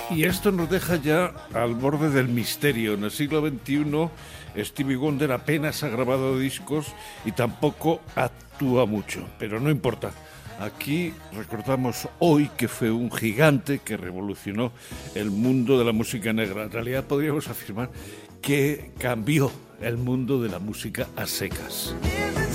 Y esto nos deja ya al borde del misterio. En el siglo XXI, Stevie Wonder apenas ha grabado discos y tampoco actúa mucho, pero no importa. Aquí recordamos hoy que fue un gigante que revolucionó el mundo de la música negra. En realidad podríamos afirmar que cambió el mundo de la música a secas.